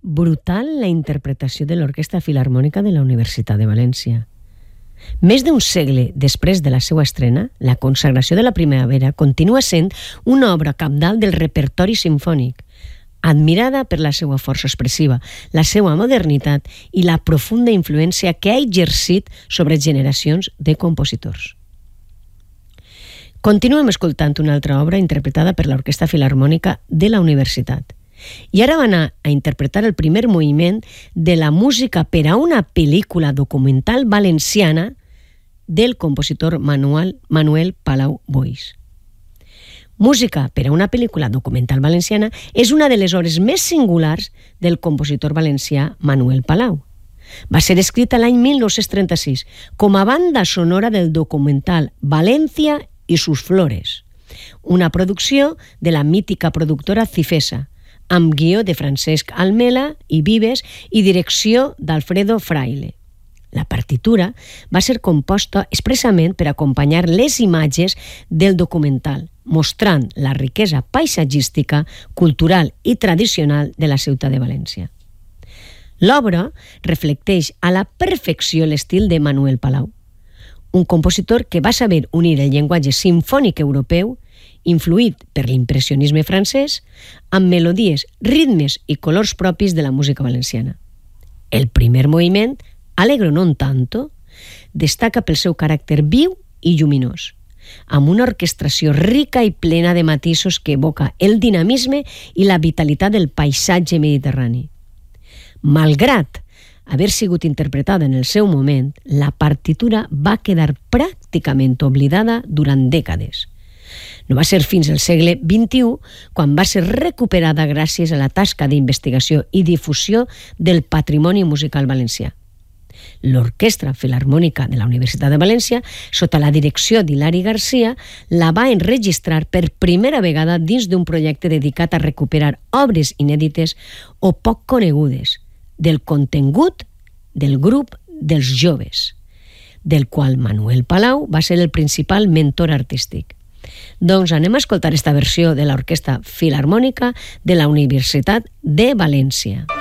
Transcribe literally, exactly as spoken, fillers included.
brutal la interpretació de l'Orquestra Filharmònica de la Universitat de València. Més d'un segle després de la seva estrena, La consagració de la primavera continua sent una obra cabdal del repertori simfònic, admirada per la seva força expressiva, la seva modernitat i la profunda influència que ha exercit sobre generacions de compositors. Continuem escoltant una altra obra interpretada per l'Orquestra Filharmònica de la Universitat. I ara va anar a interpretar el primer moviment de la música per a una pel·lícula documental valenciana del compositor Manuel, Manuel Palau Boix. Música per a una pel·lícula documental valenciana és una de les obres més singulars del compositor valencià Manuel Palau. Va ser escrita l'any mil nou-cents trenta-sis com a banda sonora del documental València i sus flores, una producció de la mítica productora Cifesa, amb guió de Francesc Almela i Vives i direcció d'Alfredo Fraile. La partitura va ser composta expressament per acompanyar les imatges del documental, mostrant la riquesa paisatgística, cultural i tradicional de la ciutat de València. L'obra reflecteix a la perfecció l'estil de Manuel Palau, un compositor que va saber unir el llenguatge simfònic europeu, influït per l'impressionisme francès, amb melodies, ritmes i colors propis de la música valenciana. El primer moviment, Allegro non tanto, destaca pel seu caràcter viu i lluminós, amb una orquestració rica i plena de matisos que evoca el dinamisme i la vitalitat del paisatge mediterrani. Malgrat haver sigut interpretada en el seu moment, la partitura va quedar pràcticament oblidada durant dècades. No va ser fins al segle vint-i-u quan va ser recuperada gràcies a la tasca d'investigació i difusió del patrimoni musical valencià. L'Orquestra Filharmònica de la Universitat de València, sota la direcció d'Hilari Garcia, la va enregistrar per primera vegada dins d'un projecte dedicat a recuperar obres inèdites o poc conegudes del contingut del grup dels joves, del qual Manuel Palau va ser el principal mentor artístic. Doncs anem a escoltar esta versió de l'Orquestra Filharmònica de la Universitat de València.